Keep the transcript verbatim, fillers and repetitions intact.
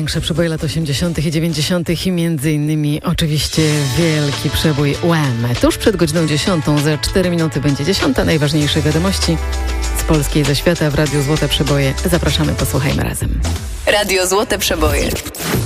największe przeboje lat osiemdziesiątych i dziewięćdziesiątych i między innymi oczywiście wielki przebój Wham. Tuż przed godziną dziesiątą, za cztery minuty będzie dziesiąta. Najważniejsze wiadomości z Polski i ze świata w Radiu Złote Przeboje. Zapraszamy, posłuchajmy razem. Radio Złote Przeboje.